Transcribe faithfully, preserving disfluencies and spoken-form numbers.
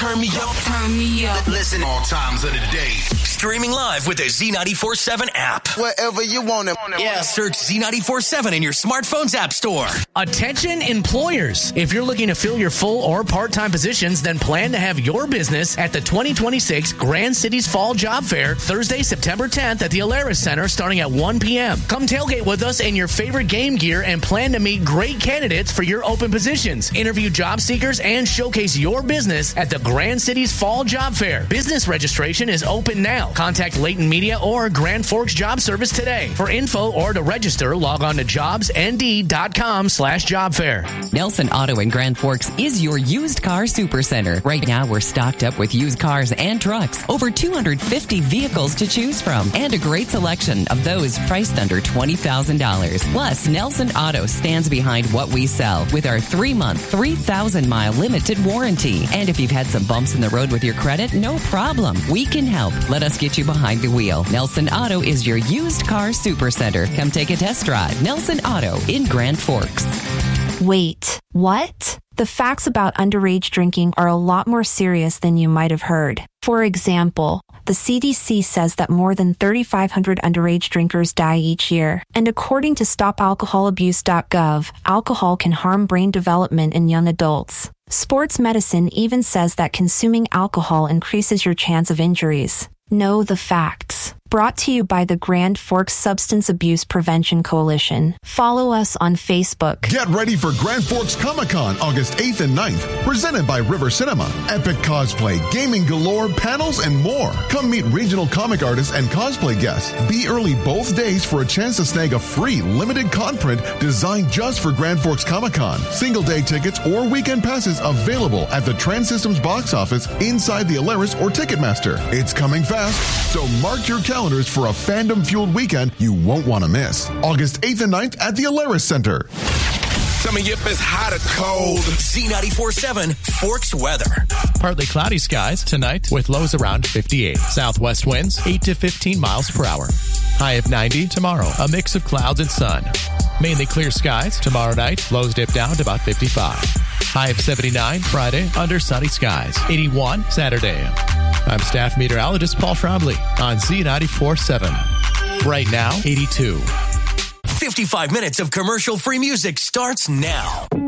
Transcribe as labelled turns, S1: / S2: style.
S1: turn me up, turn me up. Listen all times of the day. Streaming live with the Z ninety-four seven app.
S2: Wherever you want it.
S1: Yeah, search Z ninety-four seven in your smartphone's app store.
S3: Attention employers. If you're looking to fill your full or part-time positions, then plan to have your business at the twenty twenty-six Grand Cities Fall Job Fair, Thursday, September tenth at the Alaris Center starting at one p.m. Come tailgate with us in your favorite game gear and plan to meet great candidates for your open positions. Interview job seekers and showcase your business at the Grand Cities Fall Job Fair. Business registration is open now. Contact Leighton Media or Grand Forks Job Service today. For info or to register, log on to jobsnd.com slash job fair.
S4: Nelson Auto in Grand Forks is your used car supercenter. Right now, we're stocked up with used cars and trucks. Over two hundred fifty vehicles to choose from and a great selection of those priced under twenty thousand dollars. Plus, Nelson Auto stands behind what we sell with our three-month, three thousand mile limited warranty. And if you've had some bumps in the road with your credit, no problem. We can help. Let us get you behind the wheel. Nelson Auto is your used car supercenter. Come take a test drive. Nelson Auto in Grand Forks.
S5: Wait, what? The facts about underage drinking are a lot more serious than you might have heard. For example, the C D C says that more than thirty-five hundred underage drinkers die each year. And according to stop alcohol abuse dot gov, alcohol can harm brain development in young adults. Sports medicine even says that consuming alcohol increases your chance of injuries. Know the facts. Brought to you by the Grand Forks Substance Abuse Prevention Coalition. Follow us on Facebook.
S6: Get ready for Grand Forks Comic-Con August eighth and ninth, presented by River Cinema. Epic cosplay, gaming galore, panels, and more. Come meet regional comic artists and cosplay guests. Be early both days for a chance to snag a free limited con print designed just for Grand Forks Comic-Con. Single day tickets or weekend passes available at the Trans Systems box office inside the Alaris or Ticketmaster. It's coming fast, so mark your calendar for a fandom-fueled weekend you won't want to miss. August eighth and ninth at the Alaris Center.
S1: Tell me if it's hot or cold. Z ninety-four seven Forks weather.
S7: Partly cloudy skies tonight with lows around fifty-eight. Southwest winds eight to fifteen miles per hour. High of ninety tomorrow. A mix of clouds and sun. Mainly clear skies tomorrow night. Lows dip down to about fifty-five. High of seventy-nine Friday under sunny skies. eighty-one Saturday. I'm staff meteorologist Paul Trombley on Z ninety-four seven. Right now, eighty-two.
S1: fifty-five minutes of commercial-free music starts now.